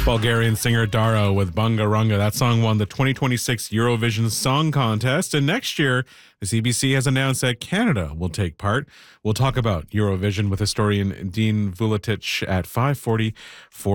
Bulgarian singer Dara with Bunga Runga. That song won the 2026 Eurovision Song Contest. And next year, the CBC has announced that Canada will take part. We'll talk about Eurovision with historian Dean Vuletic at 5:40 for